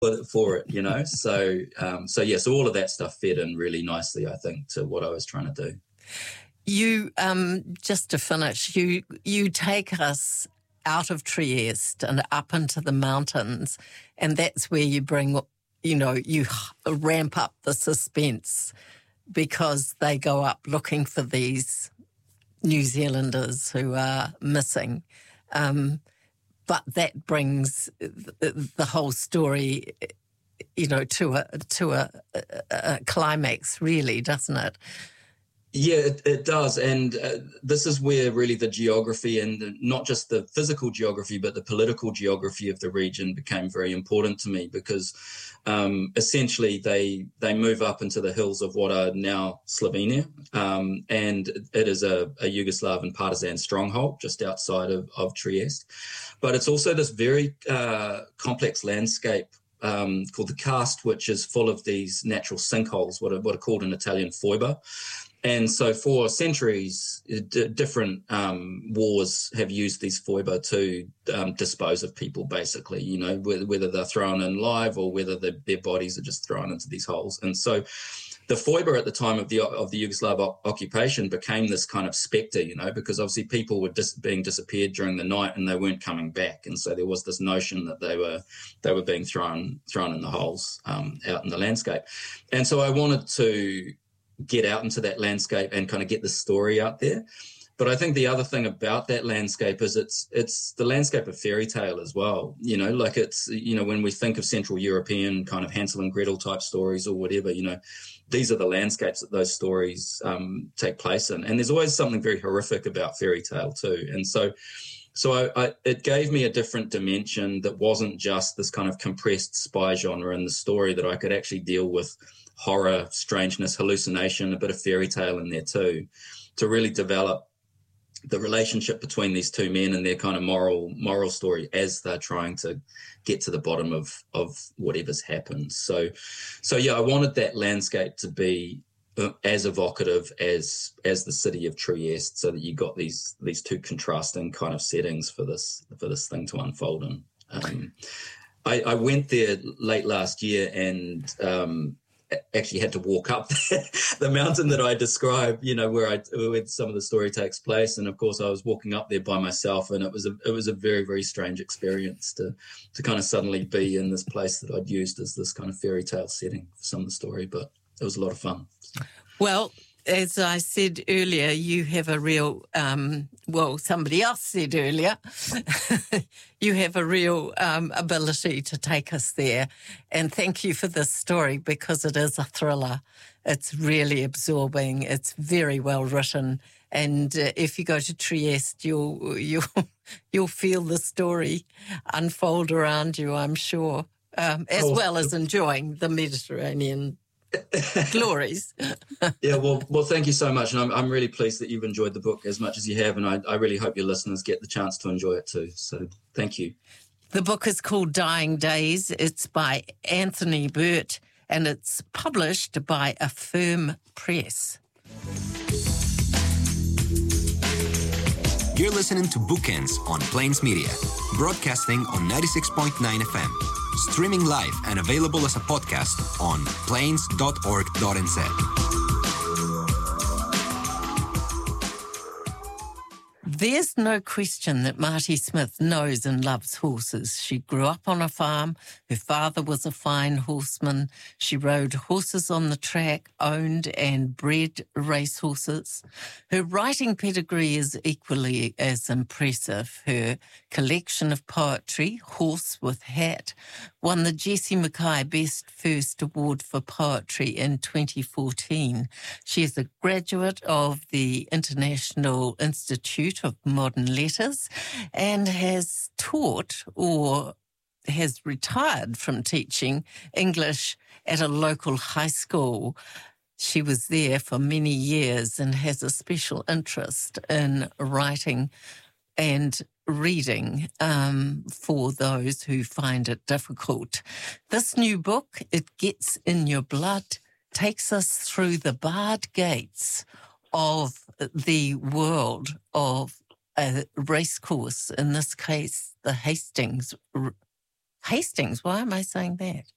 for it, you know. So so all of that stuff fed in really nicely, I think, to what I was trying to do. You, just to finish, you take us out of Trieste and up into the mountains, and that's where you bring, you ramp up the suspense, because they go up looking for these New Zealanders who are missing. But that brings the whole story, to a climax, really, doesn't it? Yeah, it does. And this is where really the geography, and not just the physical geography, but the political geography of the region became very important to me, because essentially they move up into the hills of what are now Slovenia. And it is a Yugoslav partisan stronghold just outside of Trieste. But it's also this very complex landscape called the Karst, which is full of these natural sinkholes, what are called in Italian foiba. And so for centuries, different wars have used these foiba to dispose of people, basically, whether they're thrown in live or whether their bodies are just thrown into these holes. And so the foiba at the time of the Yugoslav occupation became this kind of spectre, because obviously people were being disappeared during the night and they weren't coming back. And so there was this notion that they were being thrown in the holes out in the landscape. And so I wanted to get out into that landscape and kind of get the story out there. But I think the other thing about that landscape is it's the landscape of fairy tale as well. Like it's, when we think of Central European kind of Hansel and Gretel type stories or whatever, these are the landscapes that those stories take place in. And there's always something very horrific about fairy tale too. And so it gave me a different dimension that wasn't just this kind of compressed spy genre in the story, that I could actually deal with horror, strangeness, hallucination, a bit of fairy tale in there too, to really develop the relationship between these two men and their kind of moral story as they're trying to get to the bottom of whatever's happened. So yeah, I wanted that landscape to be as evocative as the city of Trieste, so that you got these two contrasting kind of settings for this thing to unfold in. I went there late last year and actually had to walk up the mountain that I described, where some of the story takes place. And of course I was walking up there by myself, and it was a very, very strange experience to kind of suddenly be in this place that I'd used as this kind of fairy tale setting for some of the story, but it was a lot of fun. Well, as I said earlier, you have a real, somebody else said earlier, you have a real ability to take us there. And thank you for this story, because it is a thriller. It's really absorbing. It's very well written. And if you go to Trieste, you'll feel the story unfold around you, I'm sure, as well as enjoying the Mediterranean glories. Yeah, well, thank you so much. And I'm really pleased that you've enjoyed the book as much as you have. And I really hope your listeners get the chance to enjoy it too. So thank you. The book is called Dying Days. It's by Anthony Burt, and it's published by Affirm Press. You're listening to Bookends on Plains Media, broadcasting on 96.9 FM. Streaming live and available as a podcast on plains.org.nz. There's no question that Marty Smith knows and loves horses. She grew up on a farm. Her father was a fine horseman. She rode horses on the track, owned and bred racehorses. Her writing pedigree is equally as impressive. Her collection of poetry, Horse with Hat, won the Jessie Mackay Best First Award for Poetry in 2014. She is a graduate of the International Institute of Modern Letters and has taught or has retired from teaching English at a local high school. She was there for many years and has a special interest in writing and reading for those who find it difficult. This new book, It Gets in Your Blood, takes us through the barred gates of the world of a racecourse, in this case, the Hastings, why am I saying that?